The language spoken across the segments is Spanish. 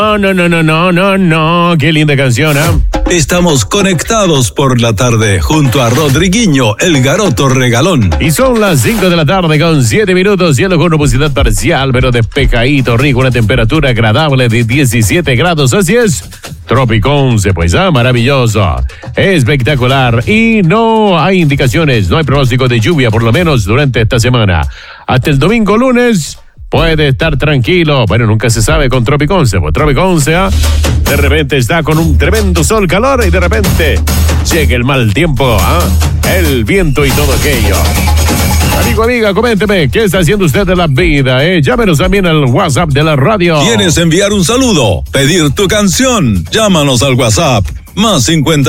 No, qué linda canción, ¿eh? Estamos conectados por la tarde junto a Rodriguinho, el garoto regalón. Y son las 5 de la tarde con 7 minutos, cielo con nubosidad parcial, pero despejadito, rico, una temperatura agradable de 17 grados, así es. Tropiconce, pues, maravilloso, espectacular. Y no hay indicaciones, no hay pronóstico de lluvia, por lo menos durante esta semana. Hasta el domingo lunes puede estar tranquilo. Bueno, nunca se sabe con Tropiconce. Pues Tropiconce, de repente está con un tremendo sol, calor, y de repente llega el mal tiempo, el viento y todo aquello. Amigo, amiga, coménteme, ¿qué está haciendo usted de la vida, Llámenos también al WhatsApp de la radio. ¿Quieres enviar un saludo? ¿Pedir tu canción? Llámanos al WhatsApp. Más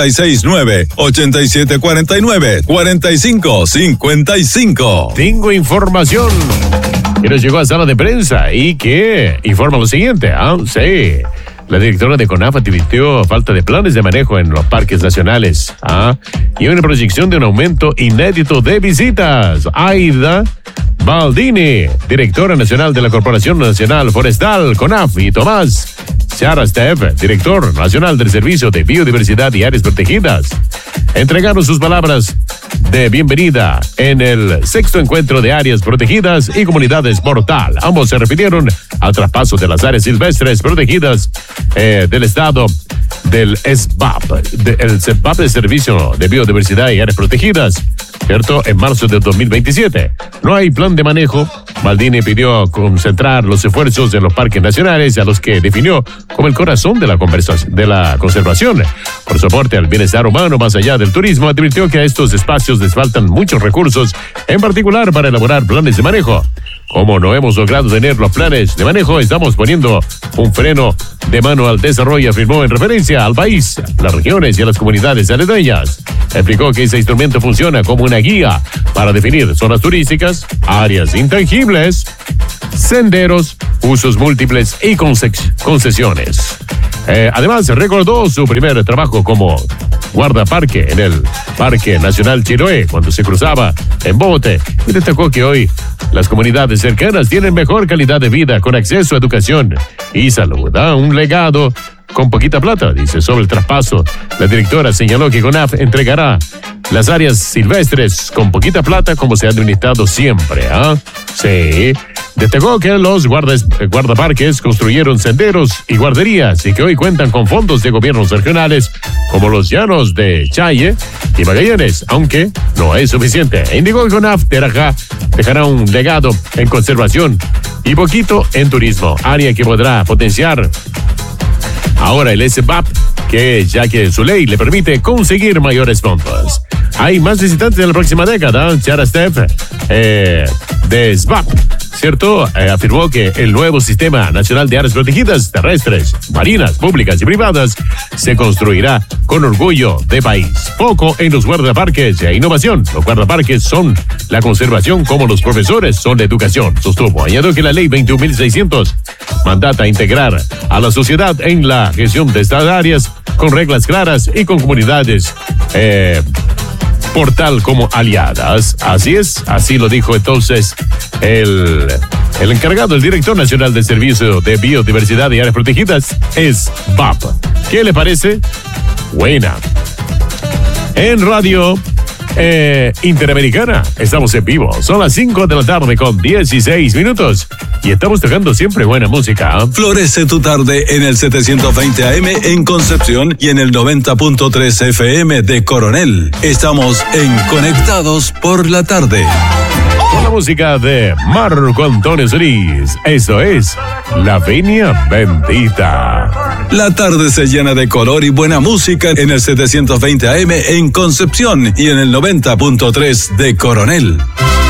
569-8749-4555. Tengo información que nos llegó a sala de prensa y que informa lo siguiente, Sí. La directora de CONAF advirtió falta de planes de manejo en los parques nacionales, y una proyección de un aumento inédito de visitas. Aida Baldini, directora nacional de la Corporación Nacional Forestal, CONAF, y Tomás Charastev, director nacional del Servicio de Biodiversidad y Áreas Protegidas, entregaron sus palabras de bienvenida en el 6º encuentro de áreas protegidas y comunidades Portal. Ambos se refirieron al traspaso de las áreas silvestres protegidas del estado del SBAP, el SBAP de Servicio de Biodiversidad y Áreas Protegidas, ¿cierto? En marzo de 2027. No hay plan de manejo. Baldini pidió concentrar los esfuerzos en los parques nacionales, a los que definió como el corazón de la conservación. Por soporte al bienestar humano más allá del turismo, advirtió que a estos espacios les faltan muchos recursos, en particular para elaborar planes de manejo. Como no hemos logrado tener los planes de manejo, estamos poniendo un freno de mano al desarrollo, afirmó en referencia al país, las regiones y a las comunidades aledañas. Explicó que ese instrumento funciona como una guía para definir zonas turísticas, áreas intangibles, senderos, usos múltiples y concesiones. Además, recordó su primer trabajo como guardaparque en el Parque Nacional Chiloé, cuando se cruzaba en bote, y destacó que hoy las comunidades cercanas tienen mejor calidad de vida con acceso a educación y salud. Un legado con poquita plata, dice. Sobre el traspaso, la directora señaló que CONAF entregará las áreas silvestres con poquita plata, como se ha administrado siempre, Sí. Destacó que los guardaparques construyeron senderos y guarderías y que hoy cuentan con fondos de gobiernos regionales como los llanos de Challe y Magallanes, aunque no es suficiente. Indicó que CONAF dejará un legado en conservación y poquito en turismo, área que podrá potenciar ahora el SBAP, ya que su ley le permite conseguir mayores fondos. Hay más visitantes en la próxima década. Charastev, de SBAP, ¿cierto? Afirmó que el nuevo Sistema Nacional de Áreas Protegidas Terrestres, Marinas, Públicas y Privadas se construirá con orgullo de país. Foco en los guardaparques e innovación. Los guardaparques son la conservación como los profesores son la educación, sostuvo. Añadió que la ley 21.600 mandata integrar a la sociedad en la gestión de estas áreas con reglas claras y con comunidades Portal como aliadas. Así es, así lo dijo entonces el encargado, el director nacional del Servicio de Biodiversidad y Áreas Protegidas, es BAP. ¿Qué le parece? Buena. En Radio Interamericana estamos en vivo. Son las 5 de la tarde con 16 minutos y estamos tocando siempre buena música. Florece tu tarde en el 720 AM en Concepción y en el 90.3 FM de Coronel. Estamos en Conectados por la Tarde. Con la música de Marco Antonio Solís. Eso es La Viña Bendita. La tarde se llena de color y buena música en el 720 AM en Concepción y en el 90.3 de Coronel.